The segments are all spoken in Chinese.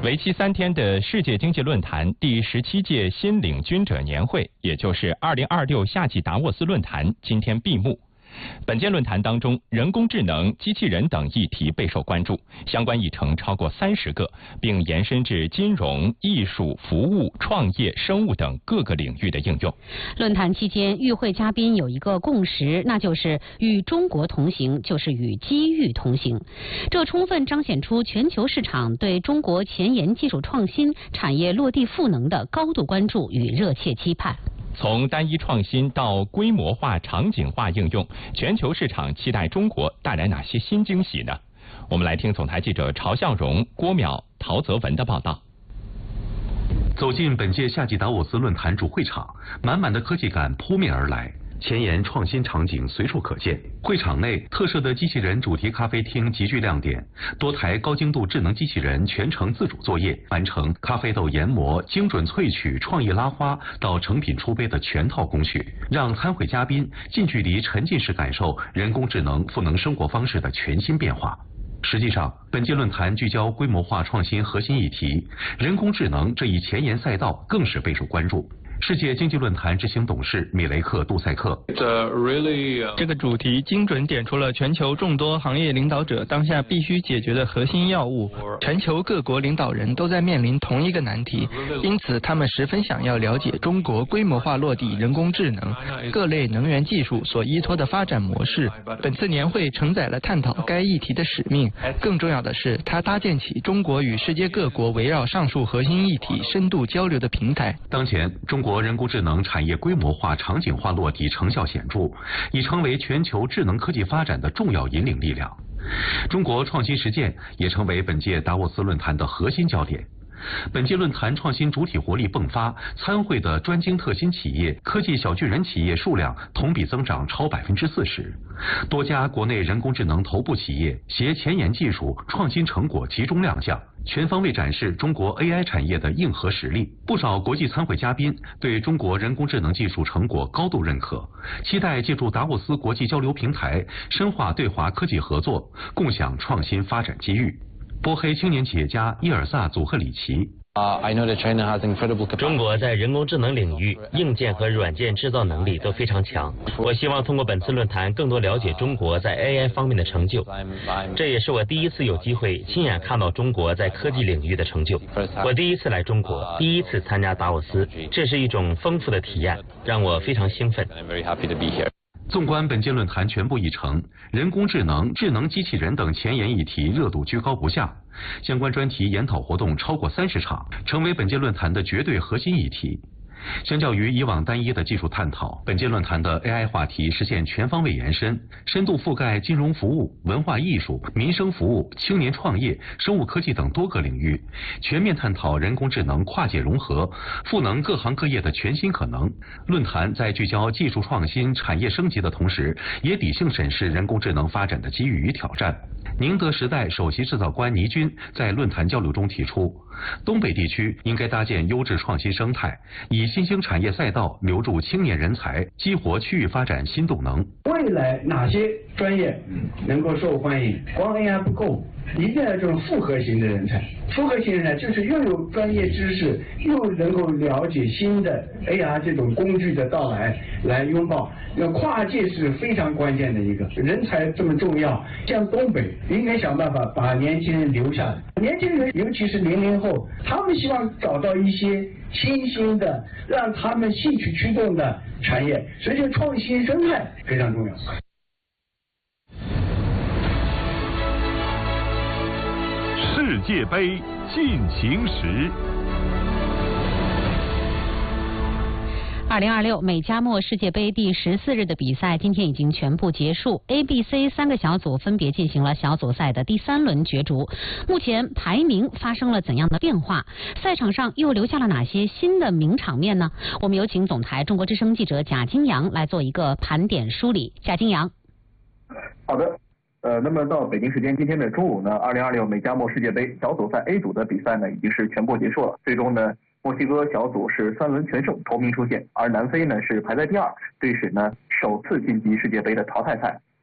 为期3天的世界经济论坛第17届新领军者年会，也就是2026夏季达沃斯论坛，今天闭幕。本届论坛当中，人工智能、机器人等议题备受关注，相关议程超过30个，并延伸至金融、艺术、服务、创业、生物等各个领域的应用。 论坛期间，与会嘉宾有一个共识，那就是与中国同行就是与机遇同行。这充分彰显出全球市场对中国前沿技术创新、产业落地赋能的高度关注与热切期盼。 从单一创新到规模化、场景化应用，全球市场期待中国带来哪些新惊喜呢？我们来听总台记者曹向荣、郭淼、陶泽文的报道。 走进本届夏季达沃斯论坛主会场，满满的科技感扑面而来。前沿创新场景随处可见，会场内特设的机器人主题咖啡厅极具亮点，多台高精度智能机器人全程自主作业，完成咖啡豆研磨、精准萃取、创意拉花到成品出杯的全套工序，让参会嘉宾近距离沉浸式感受人工智能赋能生活方式的全新变化。实际上，本届论坛聚焦规模化创新核心议题，人工智能这一前沿赛道更是备受关注。世界经济论坛执行董事米雷克·杜塞克， 这个主题精准点出了全球众多行业领导者当下必须解决的核心要务。全球各国领导人都在面临同一个难题，因此他们十分想要了解中国规模化落地人工智能、各类能源技术所依托的发展模式。本次年会承载了探讨该议题的使命，更重要的是，它搭建起中国与世界各国围绕上述核心议题深度交流的平台。 当前，中国人工智能产业规模化、场景化落地成效显著，已成为全球智能科技发展的重要引领力量。中国创新实践也成为本届达沃斯论坛的核心焦点。本届论坛创新主体活力迸发，参会的专精特新企业、科技小巨人企业数量同比增长超40%，多家国内人工智能头部企业携前沿技术、创新成果集中亮相，全方位展示中国 AI 产业的硬核实力。不少国际参会嘉宾对中国人工智能技术成果高度认可，期待借助达沃斯国际交流平台，深化对华科技合作，共享创新发展机遇。波黑青年企业家伊尔萨·祖赫里奇。 中国在人工智能领域硬件和软件制造能力都非常强。我希望通过本次论坛更多了解中国在 AI 方面的成就，这也是我第一次有机会亲眼看到中国在科技领域的成就。我第一次来中国，第一次参加达沃斯，这是一种丰富的体验，让我非常兴奋。 纵观本届论坛全部议程，人工智能、智能机器人等前沿议题热度居高不下，相关专题研讨活动超过30场，成为本届论坛的绝对核心议题。相较于以往单一的技术探讨，本届论坛的 AI 话题实现全方位延伸，深度覆盖金融服务、文化艺术、民生服务、青年创业、生物科技等多个领域，全面探讨人工智能跨界融合，赋能各行各业的全新可能。论坛在聚焦技术创新、产业升级的同时，也理性审视人工智能发展的机遇与挑战。宁德时代首席制造官倪军在论坛交流中提出，东北地区应该搭建优质创新生态，以新兴产业赛道留住青年人才，激活区域发展新动能。 未来哪些专业能够受欢迎？光 AI 不够，一定要这种复合型的人才。复合型人才就是又有专业知识，又能够了解新的 AR 这种工具的到来，来拥抱。要跨界是非常关键的一个人才这么重要。像东北应该想办法把年轻人留下来。年轻人尤其是00后，他们希望找到一些新兴的，让他们兴趣驱动的产业，所以这创新生态非常重要。 世界杯进行时。 2026美加墨世界杯第14日的比赛今天已经全部结束 ，A、B、C 3个小组分别进行了小组赛的第3轮角逐。目前排名发生了怎样的变化？赛场上又留下了哪些新的名场面呢？我们有请总台中国之声记者贾金阳来做一个盘点梳理。贾金阳。 好的。那么到北京时间今天的中午呢，2026美加墨世界杯小组赛 A 组的比赛呢已经是全部结束了。最终呢，墨西哥小组是3轮全胜，头名出现，而南非呢是排在第2，对使呢首次晋级世界杯的淘汰赛。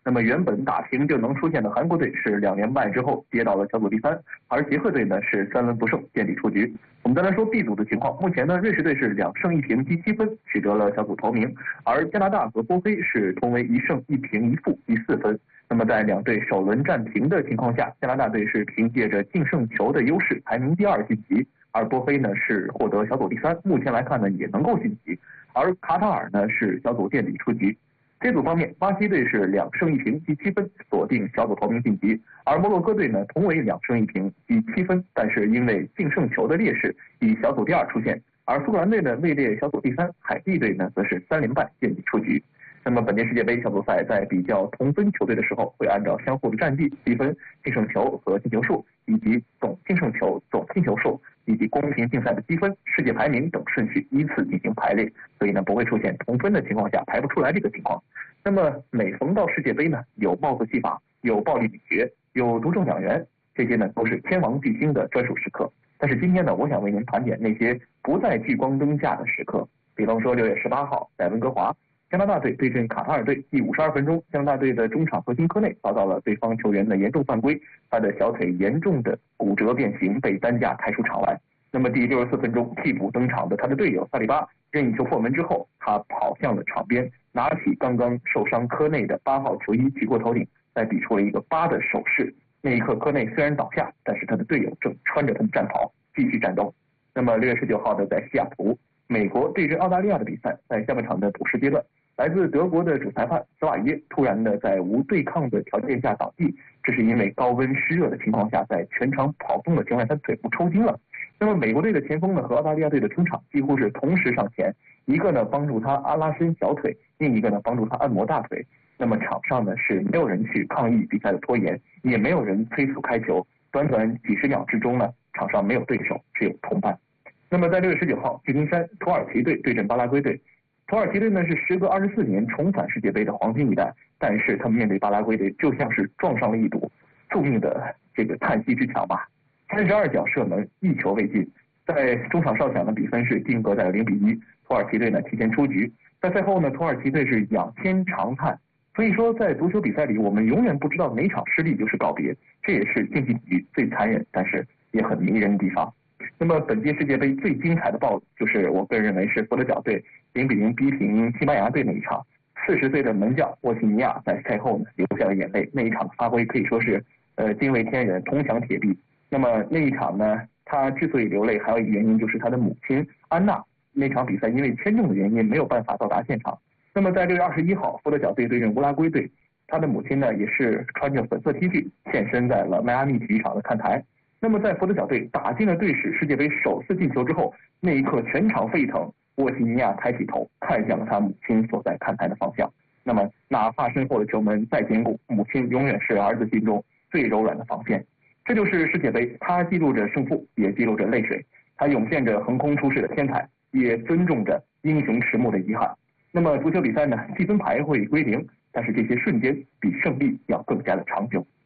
那么原本打平就能出线的韩国队是2连败之后跌到了小组第3，而捷克队呢是3轮不胜垫底出局。我们再来说 B 组的情况，目前呢瑞士队是2胜1平积7分，取得了小组头名，而加拿大和波菲是同为1胜1平1负积4分。那么在两队首轮战平的情况下，加拿大队是凭借着净胜球的优势排名第2晋级，而波菲呢是获得小组第3，目前来看呢也能够晋级，而卡塔尔呢是小组垫底出局。这组方面，巴西队是2胜1平积7分，锁定小组头名晋级，而摩洛哥队呢同为2胜1平积7分，但是因为净胜球的劣势以小组第2出现，而苏格兰队呢位列小组第3，海地队呢则是3连败垫底出局。那么本届世界杯小组赛在比较同分球队的时候，会按照相互的战绩、积分、净胜球和进球数，以及总净胜球、总进球数以及公平竞赛的积分、世界排名等顺序依次进行排列，所以呢不会出现同分的情况下排不出来这个情况。那么每逢到世界杯呢，有帽子戏法，有暴力比决，有独中奖员，这些呢都是天王巨星的专属时刻。但是今天呢，我想为您盘点那些不在聚光灯下的时刻，比方说6月18号在温哥华，加拿大队对阵卡塔尔队，第52分钟，加拿大队的中场核心科内遭到了对方球员的严重犯规，他的小腿严重的骨折变形，被担架开出场外。那么第64分钟，替补登场的他的队友萨利巴任意球破门之后，他跑向了场边，拿起刚刚受伤科内的8号球衣举过头顶，再比出了一个8的手势。那一刻，科内虽然倒下，但是他的队友正穿着他的战袍继续战斗。那么6月19号的在西雅图，美国对阵澳大利亚的比赛，在下半场的补时阶段，来自德国的主裁判斯瓦耶突然的在无对抗的条件下倒地，这是因为高温湿热的情况下，在全场跑动的情况下，他腿部抽筋了。那么美国队的前锋呢和澳大利亚队的中场几乎是同时上前，一个呢帮助他拉伸小腿，另一个呢帮助他按摩大腿。那么场上呢是没有人去抗议比赛的拖延，也没有人催促开球，短短几十秒之中呢，场上没有对手，只有同伴。那么在6月19号，旧金山土耳其队对阵巴拉圭队。土耳其队呢是时隔24年重返世界杯的黄金一代，但是他们面对巴拉圭队就像是撞上了一堵宿命的这个叹息之墙吧。32脚射门，1球未进，在中场哨响的比分是定格在了0-1，土耳其队呢提前出局。在赛后呢，土耳其队是仰天长叹。所以说，在足球比赛里，我们永远不知道哪场失利就是告别，这也是竞技体育最残忍，但是也很迷人的地方。那么本届世界杯最精彩的爆就是我个人认为是佛得角队0-0逼平西班牙队那一场。40岁的门将沃西尼亚在赛后呢流下了眼泪，那一场的发挥可以说是惊为天人，铜墙铁壁。那么那一场呢，他之所以流泪，还有一个原因就是他的母亲安娜那场比赛因为签证的原因没有办法到达现场。那么在6月21号，佛得角队对阵乌拉圭队，他的母亲呢也是穿着粉色 T 恤现身在了迈阿密体育场的看台。那么在佛得角队打进了队史世界杯首次进球之后，那一刻全场沸腾，沃西尼亚抬起头看向了他母亲所在看台的方向。那么哪怕身后的球门再坚固，母亲永远是儿子心中最柔软的防线。这就是世界杯，它记录着胜负，也记录着泪水，它涌现着横空出世的天才，也尊重着英雄迟暮的遗憾。那么足球比赛呢，积分牌会归零，但是这些瞬间比胜利要更加的长久。